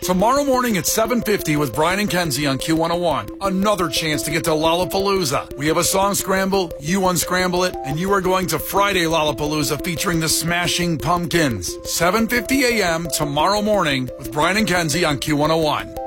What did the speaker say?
Tomorrow morning at 7:50 with Brian and Kenzie on Q101. Another chance to get to Lollapalooza. We have a song scramble, you unscramble it, and you are going to Friday Lollapalooza featuring the Smashing Pumpkins. 7:50 a.m. tomorrow morning with Brian and Kenzie on Q101.